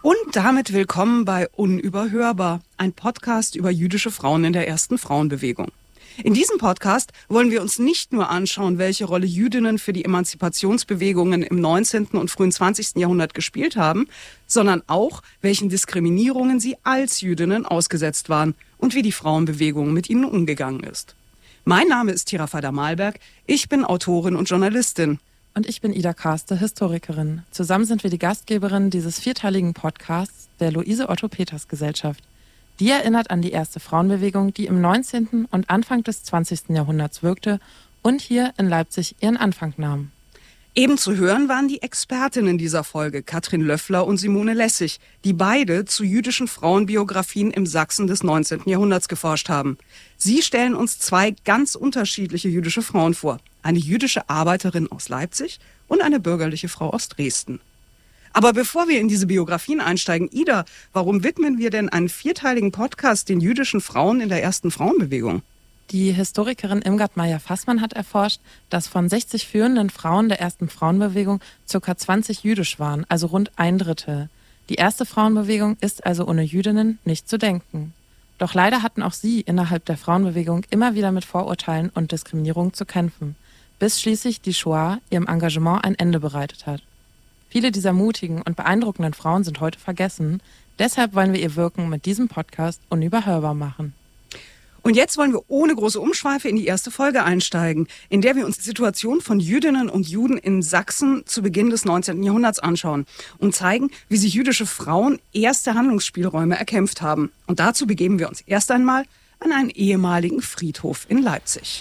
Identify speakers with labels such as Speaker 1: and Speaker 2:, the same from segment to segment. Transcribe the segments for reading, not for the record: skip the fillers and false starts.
Speaker 1: Und damit willkommen bei Unüberhörbar, ein Podcast über jüdische Frauen in der ersten Frauenbewegung. In diesem Podcast wollen wir uns nicht nur anschauen, welche Rolle Jüdinnen für die Emanzipationsbewegungen im 19. und frühen 20. Jahrhundert gespielt haben, sondern auch, welchen Diskriminierungen sie als Jüdinnen ausgesetzt waren und wie die Frauenbewegung mit ihnen umgegangen ist. Mein Name ist Tira Fader-Mahlberg, ich bin Autorin und Journalistin.
Speaker 2: Und ich bin Ida Karste, Historikerin. Zusammen sind wir die Gastgeberin dieses vierteiligen Podcasts der Luise-Otto-Peters-Gesellschaft. Die erinnert an die erste Frauenbewegung, die im 19. und Anfang des 20. Jahrhunderts wirkte und hier in Leipzig ihren Anfang nahm.
Speaker 1: Eben zu hören waren die Expertinnen dieser Folge, Katrin Löffler und Simone Lessig, die beide zu jüdischen Frauenbiografien im Sachsen des 19. Jahrhunderts geforscht haben. Sie stellen uns zwei ganz unterschiedliche jüdische Frauen vor. Eine jüdische Arbeiterin aus Leipzig und eine bürgerliche Frau aus Dresden. Aber bevor wir in diese Biografien einsteigen, Ida, warum widmen wir denn einen vierteiligen Podcast den jüdischen Frauen in der ersten Frauenbewegung?
Speaker 2: Die Historikerin Irmgard Meyer-Fassmann hat erforscht, dass von 60 führenden Frauen der ersten Frauenbewegung ca. 20 jüdisch waren, also rund 1/3. Die erste Frauenbewegung ist also ohne Jüdinnen nicht zu denken. Doch leider hatten auch sie innerhalb der Frauenbewegung immer wieder mit Vorurteilen und Diskriminierung zu kämpfen, bis schließlich die Shoah ihrem Engagement ein Ende bereitet hat. Viele dieser mutigen und beeindruckenden Frauen sind heute vergessen. Deshalb wollen wir ihr Wirken mit diesem Podcast unüberhörbar machen.
Speaker 1: Und jetzt wollen wir ohne große Umschweife in die erste Folge einsteigen, in der wir uns die Situation von Jüdinnen und Juden in Sachsen zu Beginn des 19. Jahrhunderts anschauen und zeigen, wie sich jüdische Frauen erste Handlungsspielräume erkämpft haben. Und dazu begeben wir uns erst einmal an einen ehemaligen Friedhof in Leipzig.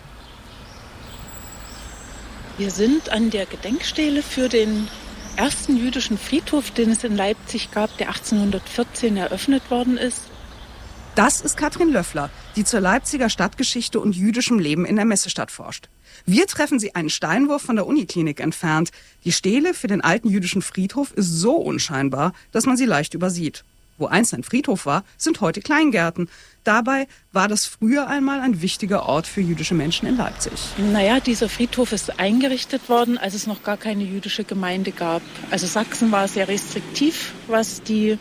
Speaker 3: Wir sind an der Gedenkstele für den ersten jüdischen Friedhof, den es in Leipzig gab, der 1814 eröffnet worden ist.
Speaker 1: Das ist Katrin Löffler, die zur Leipziger Stadtgeschichte und jüdischem Leben in der Messestadt forscht. Wir treffen sie einen Steinwurf von der Uniklinik entfernt. Die Stele für den alten jüdischen Friedhof ist so unscheinbar, dass man sie leicht übersieht. Wo einst ein Friedhof war, sind heute Kleingärten. Dabei war das früher einmal ein wichtiger Ort für jüdische Menschen in Leipzig.
Speaker 3: Naja, dieser Friedhof ist eingerichtet worden, als es noch gar keine jüdische Gemeinde gab. Also Sachsen war sehr restriktiv, was die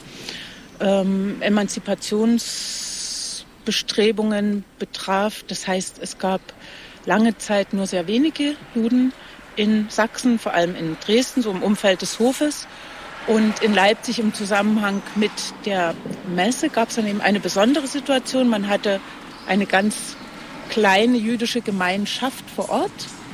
Speaker 3: Emanzipationsbestrebungen betraf. Das heißt, es gab lange Zeit nur sehr wenige Juden in Sachsen, vor allem in Dresden, so im Umfeld des Hofes. Und in Leipzig im Zusammenhang mit der Messe gab es dann eben eine besondere Situation. Man hatte eine ganz kleine jüdische Gemeinschaft vor Ort.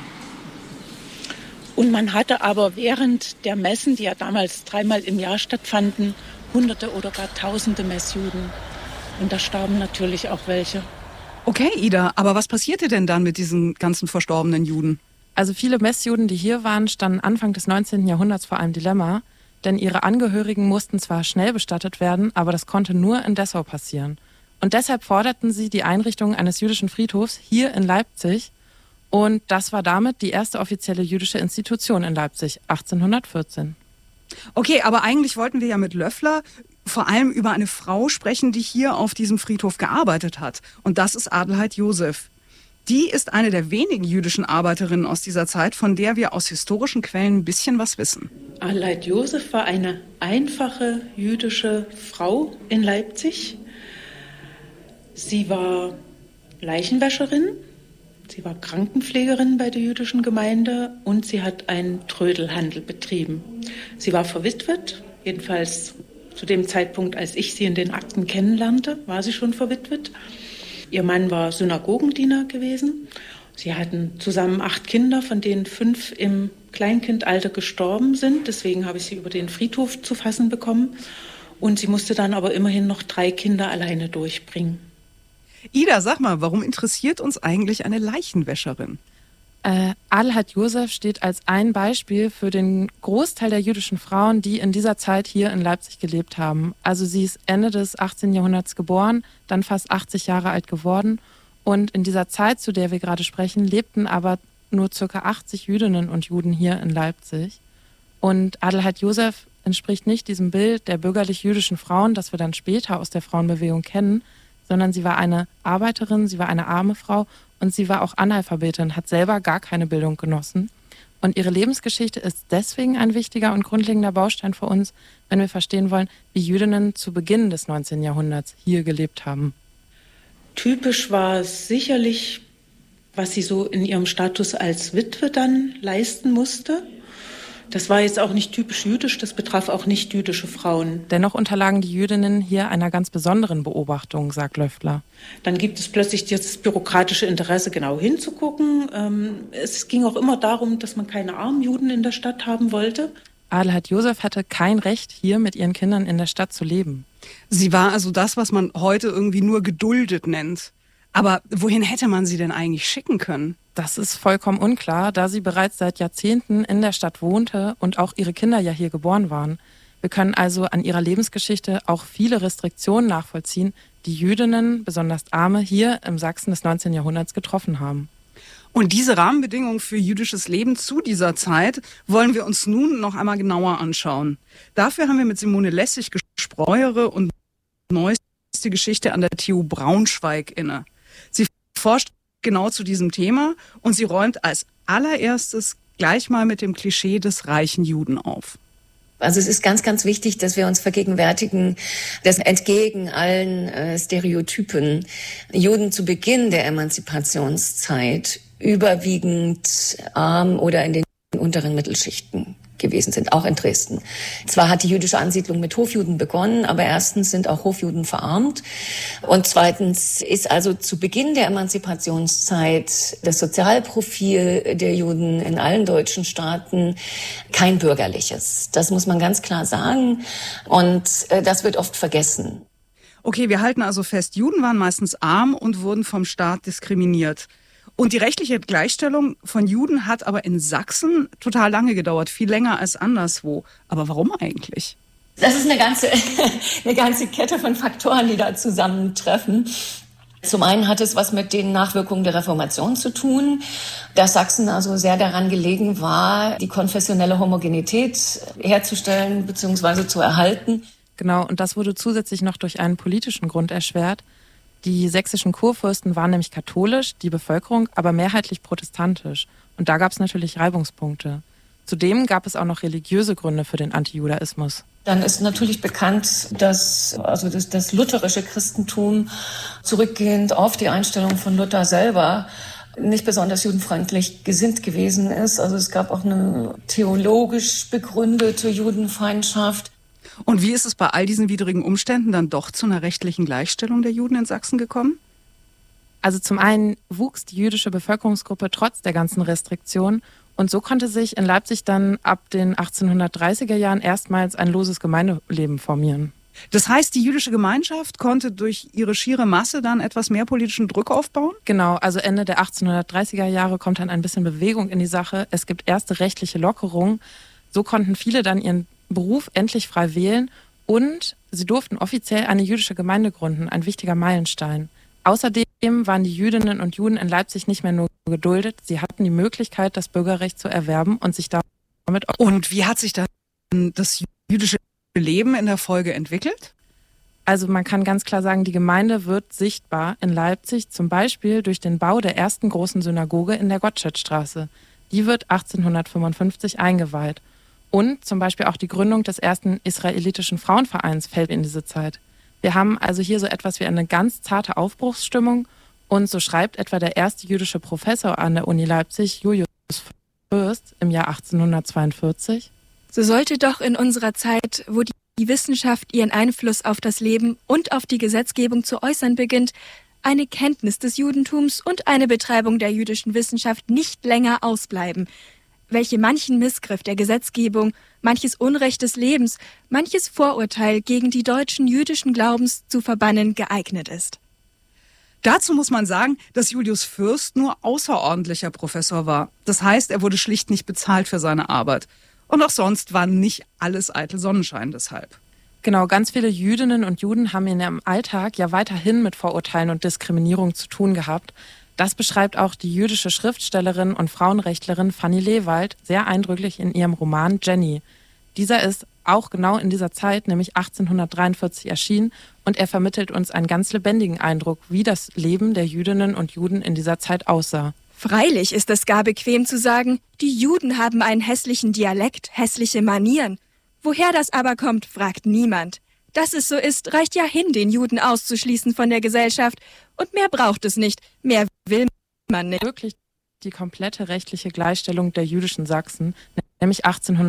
Speaker 3: Und man hatte aber während der Messen, die ja damals 3-mal im Jahr stattfanden, Hunderte oder gar Tausende Messjuden. Und da starben natürlich auch welche.
Speaker 1: Okay, Ida, aber was passierte denn dann mit diesen ganzen verstorbenen Juden?
Speaker 2: Also viele Messjuden, die hier waren, standen Anfang des 19. Jahrhunderts vor einem Dilemma. Denn ihre Angehörigen mussten zwar schnell bestattet werden, aber das konnte nur in Dessau passieren. Und deshalb forderten sie die Einrichtung eines jüdischen Friedhofs hier in Leipzig. Und das war damit die erste offizielle jüdische Institution in Leipzig, 1814.
Speaker 1: Okay, aber eigentlich wollten wir ja mit Löffler vor allem über eine Frau sprechen, die hier auf diesem Friedhof gearbeitet hat. Und das ist Adelheid Joseph. Die ist eine der wenigen jüdischen Arbeiterinnen aus dieser Zeit, von der wir aus historischen Quellen ein bisschen was wissen.
Speaker 3: Adelheid Joseph war eine einfache jüdische Frau in Leipzig. Sie war Leichenwäscherin, sie war Krankenpflegerin bei der jüdischen Gemeinde und sie hat einen Trödelhandel betrieben. Sie war verwitwet, jedenfalls zu dem Zeitpunkt, als ich sie in den Akten kennenlernte, war sie schon verwitwet. Ihr Mann war Synagogendiener gewesen. Sie hatten zusammen 8 Kinder, von denen 5 im Kleinkindalter gestorben sind. Deswegen habe ich sie über den Friedhof zu fassen bekommen. Und sie musste dann aber immerhin noch 3 Kinder alleine durchbringen.
Speaker 1: Ida, sag mal, warum interessiert uns eigentlich eine Leichenwäscherin?
Speaker 2: Adelheid Joseph steht als ein Beispiel für den Großteil der jüdischen Frauen, die in dieser Zeit hier in Leipzig gelebt haben. Also sie ist Ende des 18. Jahrhunderts geboren, dann fast 80 Jahre alt geworden. Und in dieser Zeit, zu der wir gerade sprechen, lebten aber nur ca. 80 Jüdinnen und Juden hier in Leipzig. Und Adelheid Joseph entspricht nicht diesem Bild der bürgerlich-jüdischen Frauen, das wir dann später aus der Frauenbewegung kennen, sondern sie war eine Arbeiterin, sie war eine arme Frau und sie war auch Analphabetin, hat selber gar keine Bildung genossen. Und ihre Lebensgeschichte ist deswegen ein wichtiger und grundlegender Baustein für uns, wenn wir verstehen wollen, wie Jüdinnen zu Beginn des 19. Jahrhunderts hier gelebt haben.
Speaker 3: Typisch war sicherlich, was sie so in ihrem Status als Witwe dann leisten musste. Das war jetzt auch nicht typisch jüdisch, das betraf auch nicht jüdische Frauen.
Speaker 2: Dennoch unterlagen die Jüdinnen hier einer ganz besonderen Beobachtung, sagt Löffler.
Speaker 3: Dann gibt es plötzlich dieses bürokratische Interesse, genau hinzugucken. Es ging auch immer darum, dass man keine armen Juden in der Stadt haben wollte.
Speaker 2: Adelheid Joseph hatte kein Recht, hier mit ihren Kindern in der Stadt zu leben.
Speaker 1: Sie war also das, was man heute irgendwie nur geduldet nennt. Aber wohin hätte man sie denn eigentlich schicken können?
Speaker 2: Das ist vollkommen unklar, da sie bereits seit Jahrzehnten in der Stadt wohnte und auch ihre Kinder ja hier geboren waren. Wir können also an ihrer Lebensgeschichte auch viele Restriktionen nachvollziehen, die Jüdinnen, besonders Arme, hier im Sachsen des 19. Jahrhunderts getroffen haben.
Speaker 1: Und diese Rahmenbedingungen für jüdisches Leben zu dieser Zeit wollen wir uns nun noch einmal genauer anschauen. Dafür haben wir mit Simone Lessig gesprochen und neueste Geschichte an der TU Braunschweig inne. Sie forscht genau zu diesem Thema und sie räumt als allererstes gleich mal mit dem Klischee des reichen Juden auf.
Speaker 4: Also es ist ganz, ganz wichtig, dass wir uns vergegenwärtigen, dass entgegen allen Stereotypen Juden zu Beginn der Emanzipationszeit überwiegend arm oder in den unteren Mittelschichten gewesen sind, auch in Dresden. Zwar hat die jüdische Ansiedlung mit Hofjuden begonnen, aber erstens sind auch Hofjuden verarmt und zweitens ist also zu Beginn der Emanzipationszeit das Sozialprofil der Juden in allen deutschen Staaten kein bürgerliches. Das muss man ganz klar sagen und das wird oft vergessen.
Speaker 1: Okay, wir halten also fest, Juden waren meistens arm und wurden vom Staat diskriminiert. Und die rechtliche Gleichstellung von Juden hat aber in Sachsen total lange gedauert, viel länger als anderswo. Aber warum eigentlich?
Speaker 4: Das ist eine ganze Kette von Faktoren, die da zusammentreffen. Zum einen hat es was mit den Nachwirkungen der Reformation zu tun, dass Sachsen also sehr daran gelegen war, die konfessionelle Homogenität herzustellen bzw. zu erhalten.
Speaker 2: Genau, und das wurde zusätzlich noch durch einen politischen Grund erschwert. Die sächsischen Kurfürsten waren nämlich katholisch, die Bevölkerung aber mehrheitlich protestantisch. Und da gab es natürlich Reibungspunkte. Zudem gab es auch noch religiöse Gründe für den Antijudaismus.
Speaker 4: Dann ist natürlich bekannt, dass das lutherische Christentum zurückgehend auf die Einstellung von Luther selber nicht besonders judenfreundlich gesinnt gewesen ist. Also es gab auch eine theologisch begründete Judenfeindschaft.
Speaker 1: Und wie ist es bei all diesen widrigen Umständen dann doch zu einer rechtlichen Gleichstellung der Juden in Sachsen gekommen?
Speaker 2: Also zum einen wuchs die jüdische Bevölkerungsgruppe trotz der ganzen Restriktionen und so konnte sich in Leipzig dann ab den 1830er Jahren erstmals ein loses Gemeindeleben formieren.
Speaker 1: Das heißt, die jüdische Gemeinschaft konnte durch ihre schiere Masse dann etwas mehr politischen Druck aufbauen?
Speaker 2: Genau, also Ende der 1830er Jahre kommt dann ein bisschen Bewegung in die Sache. Es gibt erste rechtliche Lockerungen. So konnten viele dann ihren Beruf endlich frei wählen und sie durften offiziell eine jüdische Gemeinde gründen, ein wichtiger Meilenstein. Außerdem waren die Jüdinnen und Juden in Leipzig nicht mehr nur geduldet, sie hatten die Möglichkeit, das Bürgerrecht zu erwerben und sich damit...
Speaker 1: Und wie hat sich dann das jüdische Leben in der Folge entwickelt?
Speaker 2: Also man kann ganz klar sagen, die Gemeinde wird sichtbar in Leipzig, zum Beispiel durch den Bau der ersten großen Synagoge in der Gottschedstraße. Die wird 1855 eingeweiht. Und zum Beispiel auch die Gründung des ersten israelitischen Frauenvereins fällt in diese Zeit. Wir haben also hier so etwas wie eine ganz zarte Aufbruchsstimmung. Und so schreibt etwa der erste jüdische Professor an der Uni Leipzig, Julius Fürst, im Jahr 1842.
Speaker 5: So sollte doch in unserer Zeit, wo die Wissenschaft ihren Einfluss auf das Leben und auf die Gesetzgebung zu äußern beginnt, eine Kenntnis des Judentums und eine Betreibung der jüdischen Wissenschaft nicht länger ausbleiben, welche manchen Missgriff der Gesetzgebung, manches Unrecht des Lebens, manches Vorurteil gegen die deutschen jüdischen Glaubens zu verbannen geeignet ist.
Speaker 1: Dazu muss man sagen, dass Julius Fürst nur außerordentlicher Professor war. Das heißt, er wurde schlicht nicht bezahlt für seine Arbeit. Und auch sonst war nicht alles eitel Sonnenschein deshalb.
Speaker 2: Genau, ganz viele Jüdinnen und Juden haben in ihrem Alltag ja weiterhin mit Vorurteilen und Diskriminierung zu tun gehabt. Das beschreibt auch die jüdische Schriftstellerin und Frauenrechtlerin Fanny Lewald sehr eindrücklich in ihrem Roman Jenny. Dieser ist auch genau in dieser Zeit, nämlich 1843, erschienen und er vermittelt uns einen ganz lebendigen Eindruck, wie das Leben der Jüdinnen und Juden in dieser Zeit aussah.
Speaker 5: Freilich ist es gar bequem zu sagen, die Juden haben einen hässlichen Dialekt, hässliche Manieren. Woher das aber kommt, fragt niemand. Dass es so ist, reicht ja hin, den Juden auszuschließen von der Gesellschaft. Und mehr braucht es nicht, mehr will man nicht.
Speaker 2: Wirklich die komplette rechtliche Gleichstellung der jüdischen Sachsen, nämlich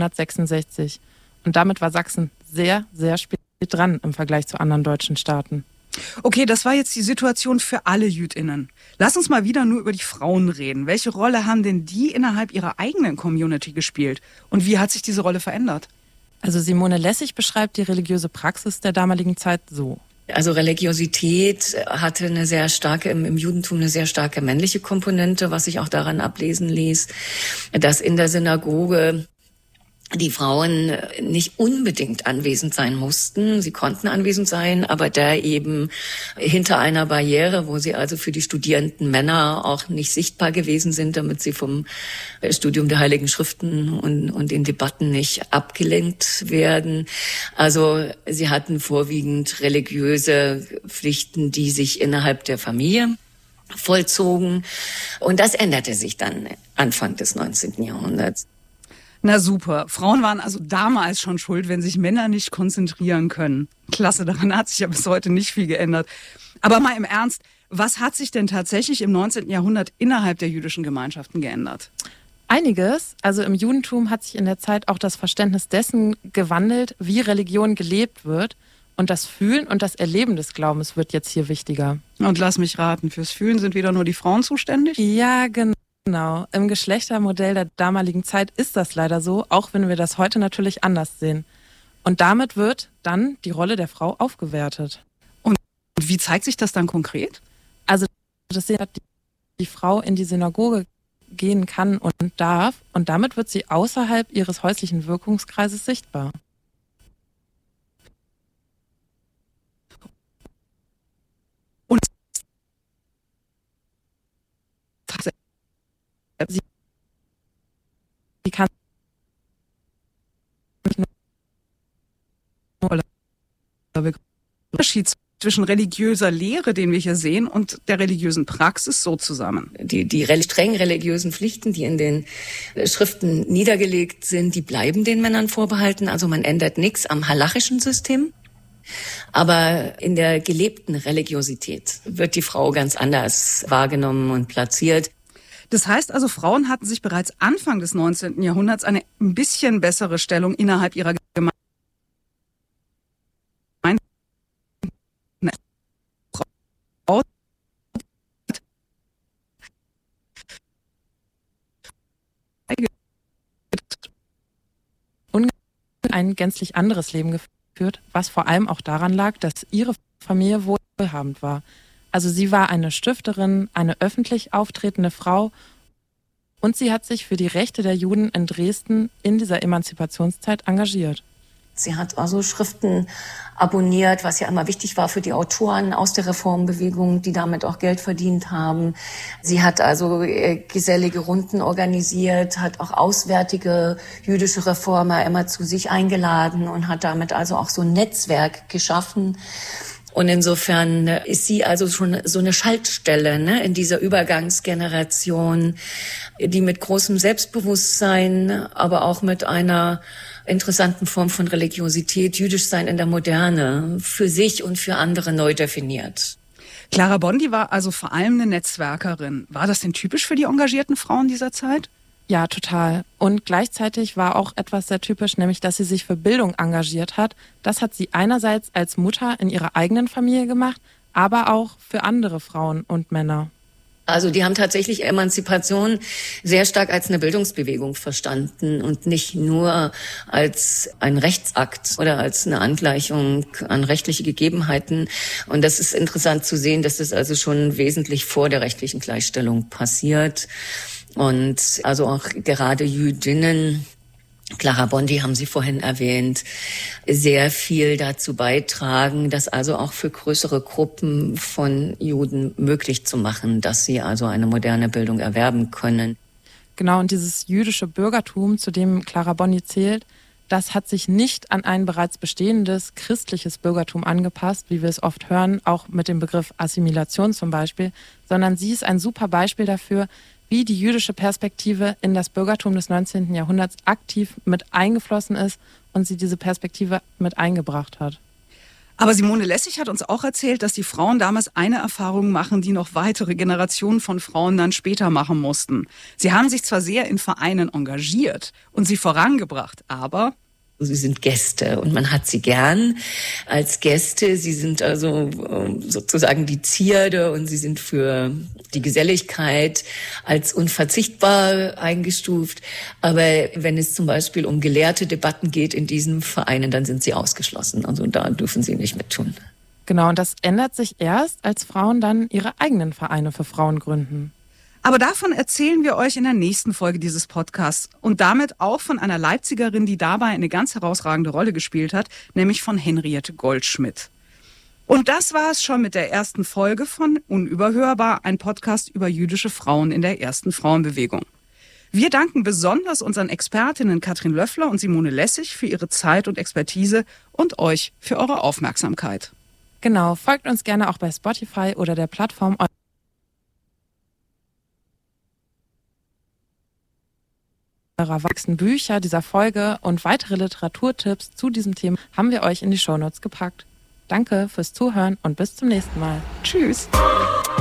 Speaker 2: 1866. Und damit war Sachsen sehr, sehr spät dran im Vergleich zu anderen deutschen Staaten.
Speaker 1: Okay, das war jetzt die Situation für alle JüdInnen. Lass uns mal wieder nur über die Frauen reden. Welche Rolle haben denn die innerhalb ihrer eigenen Community gespielt? Und wie hat sich diese Rolle verändert?
Speaker 2: Also Simone Lessig beschreibt die religiöse Praxis der damaligen Zeit so.
Speaker 4: Also Religiosität hatte eine sehr starke, im Judentum eine sehr starke männliche Komponente, was sich auch daran ablesen ließ, dass in der Synagoge die Frauen nicht unbedingt anwesend sein mussten. Sie konnten anwesend sein, aber da eben hinter einer Barriere, wo sie also für die studierenden Männer auch nicht sichtbar gewesen sind, damit sie vom Studium der Heiligen Schriften und den Debatten nicht abgelenkt werden. Also sie hatten vorwiegend religiöse Pflichten, die sich innerhalb der Familie vollzogen. Und das änderte sich dann Anfang des 19. Jahrhunderts.
Speaker 1: Na super. Frauen waren also damals schon schuld, wenn sich Männer nicht konzentrieren können. Klasse, daran hat sich ja bis heute nicht viel geändert. Aber mal im Ernst, was hat sich denn tatsächlich im 19. Jahrhundert innerhalb der jüdischen Gemeinschaften geändert?
Speaker 2: Einiges. Also im Judentum hat sich in der Zeit auch das Verständnis dessen gewandelt, wie Religion gelebt wird. Und das Fühlen und das Erleben des Glaubens wird jetzt hier wichtiger.
Speaker 1: Und lass mich raten, fürs Fühlen sind wieder nur die Frauen zuständig?
Speaker 2: Ja, genau. Im Geschlechtermodell der damaligen Zeit ist das leider so, auch wenn wir das heute natürlich anders sehen. Und damit wird dann die Rolle der Frau aufgewertet.
Speaker 1: Und wie zeigt sich das dann konkret?
Speaker 2: Also, dass die Frau in die Synagoge gehen kann und darf und damit wird sie außerhalb ihres häuslichen Wirkungskreises sichtbar.
Speaker 1: Und
Speaker 2: sie kann nicht nur
Speaker 1: Unterschied zwischen religiöser Lehre, den wir hier sehen, und der religiösen Praxis so zusammen.
Speaker 4: Die streng religiösen Pflichten, die in den Schriften niedergelegt sind, die bleiben den Männern vorbehalten. Also man ändert nichts am halachischen System. Aber in der gelebten Religiosität wird die Frau ganz anders wahrgenommen und platziert.
Speaker 1: Das heißt also, Frauen hatten sich bereits Anfang des 19. Jahrhunderts eine ein bisschen bessere Stellung innerhalb ihrer Gemeinde.
Speaker 2: Ein gänzlich anderes Leben geführt, was vor allem auch daran lag, dass ihre Familie wohlhabend war. Also sie war eine Stifterin, eine öffentlich auftretende Frau und sie hat sich für die Rechte der Juden in Dresden in dieser Emanzipationszeit engagiert.
Speaker 4: Sie hat also Schriften abonniert, was ja immer wichtig war für die Autoren aus der Reformbewegung, die damit auch Geld verdient haben. Sie hat also gesellige Runden organisiert, hat auch auswärtige jüdische Reformer immer zu sich eingeladen und hat damit also auch so ein Netzwerk geschaffen. Und insofern ist sie also schon so eine Schaltstelle, ne, in dieser Übergangsgeneration, die mit großem Selbstbewusstsein, aber auch mit einer interessanten Form von Religiosität, Jüdischsein in der Moderne, für sich und für andere neu definiert.
Speaker 1: Clara Bondi war also vor allem eine Netzwerkerin. War das denn typisch für die engagierten Frauen dieser Zeit?
Speaker 2: Ja, total. Und gleichzeitig war auch etwas sehr typisch, nämlich dass sie sich für Bildung engagiert hat. Das hat sie einerseits als Mutter in ihrer eigenen Familie gemacht, aber auch für andere Frauen und Männer.
Speaker 4: Also die haben tatsächlich Emanzipation sehr stark als eine Bildungsbewegung verstanden und nicht nur als ein Rechtsakt oder als eine Angleichung an rechtliche Gegebenheiten. Und das ist interessant zu sehen, dass das also schon wesentlich vor der rechtlichen Gleichstellung passiert. Und also auch gerade Jüdinnen, Clara Bondi haben Sie vorhin erwähnt, sehr viel dazu beitragen, das also auch für größere Gruppen von Juden möglich zu machen, dass sie also eine moderne Bildung erwerben können.
Speaker 2: Genau, und dieses jüdische Bürgertum, zu dem Clara Bondi zählt, das hat sich nicht an ein bereits bestehendes christliches Bürgertum angepasst, wie wir es oft hören, auch mit dem Begriff Assimilation zum Beispiel, sondern sie ist ein super Beispiel dafür, wie die jüdische Perspektive in das Bürgertum des 19. Jahrhunderts aktiv mit eingeflossen ist und sie diese Perspektive mit eingebracht hat.
Speaker 1: Aber Simone Lessig hat uns auch erzählt, dass die Frauen damals eine Erfahrung machen, die noch weitere Generationen von Frauen dann später machen mussten. Sie haben sich zwar sehr in Vereinen engagiert und sie vorangebracht, aber
Speaker 4: Sie sind Gäste und man hat sie gern als Gäste. Sie sind also sozusagen die Zierde und sie sind für die Geselligkeit als unverzichtbar eingestuft. Aber wenn es zum Beispiel um gelehrte Debatten geht in diesen Vereinen, dann sind sie ausgeschlossen. Also da dürfen sie nicht mittun.
Speaker 2: Genau, und das ändert sich erst, als Frauen dann ihre eigenen Vereine für Frauen gründen.
Speaker 1: Aber davon erzählen wir euch in der nächsten Folge dieses Podcasts und damit auch von einer Leipzigerin, die dabei eine ganz herausragende Rolle gespielt hat, nämlich von Henriette Goldschmidt. Und das war es schon mit der ersten Folge von Unüberhörbar, ein Podcast über jüdische Frauen in der ersten Frauenbewegung. Wir danken besonders unseren Expertinnen Katrin Löffler und Simone Lessig für ihre Zeit und Expertise und euch für eure Aufmerksamkeit.
Speaker 2: Genau, folgt uns gerne auch bei Spotify oder der Plattform eurer wachsenden Bücher dieser Folge und weitere Literaturtipps zu diesem Thema haben wir euch in die Shownotes gepackt. Danke fürs Zuhören und bis zum nächsten Mal.
Speaker 1: Tschüss.